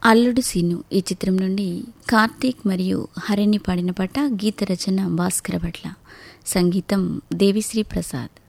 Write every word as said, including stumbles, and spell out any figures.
అల్లుడు సీను ఈ చిత్రం నుండి కార్తీక్ మరియు హరిణి పాడిన పాట. గీత రచన భాస్కర భట్ల, సంగీతం దేవిశ్రీ ప్రసాద్.